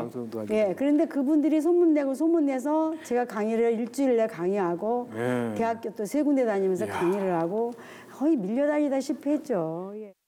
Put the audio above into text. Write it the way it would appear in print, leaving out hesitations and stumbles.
방송도 하고. 예, 그런데 그분들이 소문내고 소문내서 제가 강의를 일주일에 강의하고 예. 대학교 또 세 군데 다니면서 강의를 하고 거의 밀려다니다시피 했죠. 예.